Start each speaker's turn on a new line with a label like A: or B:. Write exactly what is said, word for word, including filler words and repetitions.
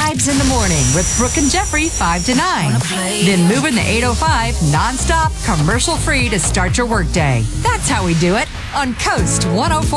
A: vibes in the morning with Brooke and Jeffrey, five to nine. Then move in the eight oh five, nonstop, commercial free to start your workday. That's how we do it on Coast one oh four.